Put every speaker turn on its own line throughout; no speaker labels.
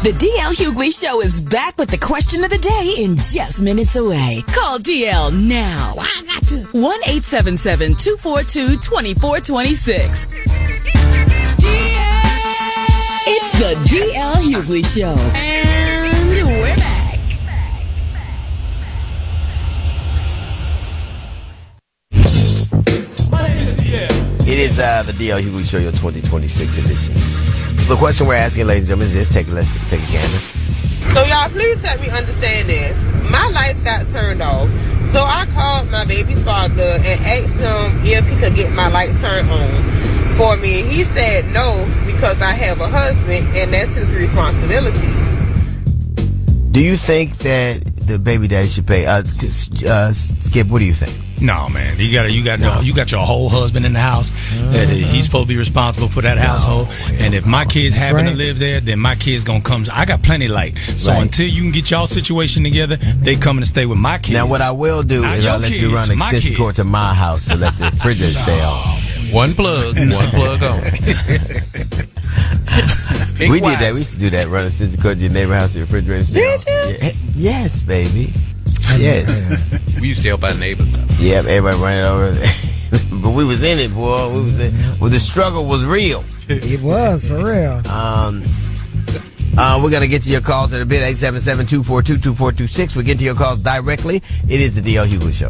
The DL Hughley Show is back with the question of the day in just minutes away. Call DL now. 1-877-242-2426. It's the DL Hughley Show. And we're back.
It is the DL Hughley Show, your 2026 edition. The question we're asking, ladies and gentlemen, is this. Take a gander.
So y'all, please help me understand this. My lights got turned off. So I called my baby's father and asked him if he could get my lights turned on for me. He said no, because I have a husband and that's his responsibility.
Do you think that the baby daddy should pay? Skip, what do you think?
No, man. You got your whole husband in the house. That he's supposed to be responsible for that household. And if my kids happen to live there, then my kids gonna come. I got plenty of light. So until you can get y'all situation together, they coming to stay with my kids.
Now, what I will do is I'll let you run an extension cord to my house to let the refrigerator stay on.
One plug on.
We did that. We used to do that. Run an extension cord to your neighbor's house, your refrigerator stay on.
Did you?
Yeah. Yes, baby. Yes.
We used to help our neighbors.
Yep, everybody running over. But we was in it, boy. Well, the struggle was real.
It was, for real.
We're going to get to your calls in a bit. 877-242-2426. We'll get to your calls directly. It is the DL Hughley Show.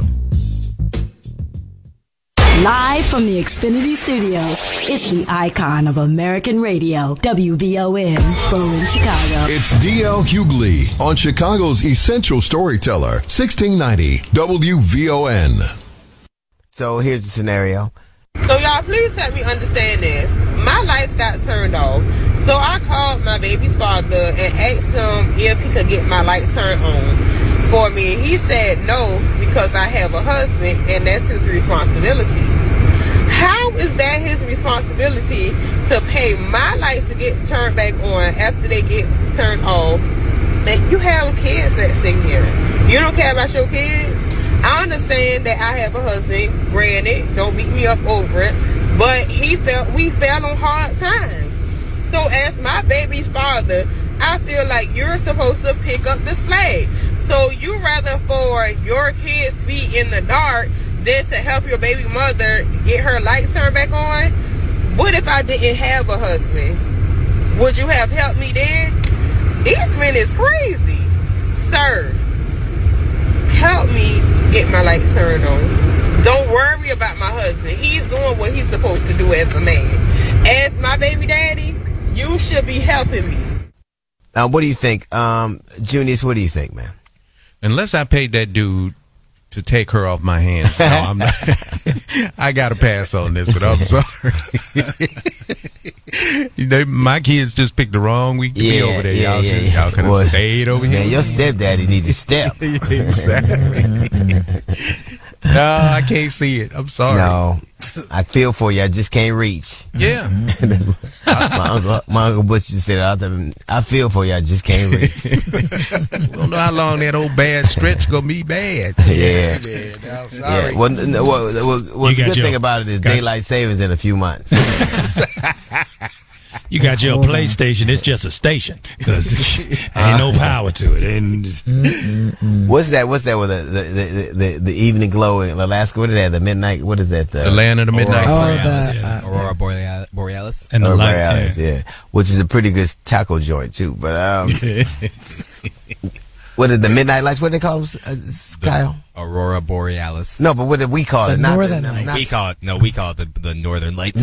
Live from the Xfinity Studios, it's the icon of American radio, WVON, Berlin, Chicago.
It's DL Hughley on Chicago's Essential Storyteller, 1690 WVON.
So here's the scenario.
So y'all, please help me understand this. My lights got turned off. So I called my baby's father and asked him if he could get my lights turned on for me. He said no, because I have a husband and that's his responsibility. How is that his responsibility to pay my lights to get turned back on after they get turned off? And you have kids that sitting here. You don't care about your kids? I understand that I have a husband, granted, don't beat me up over it, but we fell on hard times. So as my baby's father, I feel like you're supposed to pick up the slack. So you rather for your kids to be in the dark than to help your baby mother get her lights turned back on? What if I didn't have a husband? Would you have helped me then? Eastman is crazy. Sir, help me get my lights turned on. Don't worry about my husband. He's doing what he's supposed to do as a man. As my baby daddy, you should be helping me.
What do you think? Junius, what do you think, man?
Unless I paid that dude to take her off my hands, no, I'm not. I got to pass on this, but I'm sorry. My kids just picked the wrong week to be over there. Y'all could have stayed over here.
Man, your stepdaddy need to step.
Exactly. No, I can't see it. I'm sorry.
No, I feel for you. I just can't reach.
Yeah.
my uncle Butch just said, I feel for you. I just can't reach.
We don't know how long that old bad stretch gonna be bad.
Yeah.
I'm sorry.
Yeah. Well, the good thing about it is daylight savings in a few months.
You got your PlayStation. It's just a station because ain't no power to it. And
what's that with the evening glow in Alaska? What is that? The midnight? What is that?
The land of the midnight.
Aurora Borealis.
And the Borealis, yeah, which is a pretty good taco joint too. But what are the midnight lights? What do they call them, Kyle?
Aurora Borealis.
No, but what did we call it?
Northern Lights.
We call it the Northern Lights.